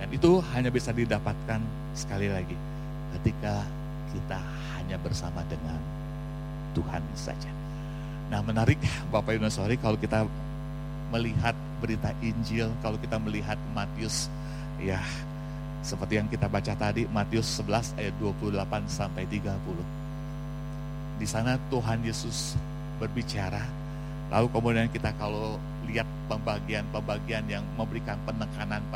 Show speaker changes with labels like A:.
A: Dan itu hanya bisa didapatkan sekali lagi ketika kita hanya bersama dengan Tuhan saja. Nah, menarik Bapak Ibu Saudari kalau kita melihat berita Injil, kalau kita melihat Matius, ya seperti yang kita baca tadi, Matius 11 ayat 28 sampai 30. Di sana Tuhan Yesus berbicara, lalu kemudian kita kalau lihat pembagian-pembagian yang memberikan penekanan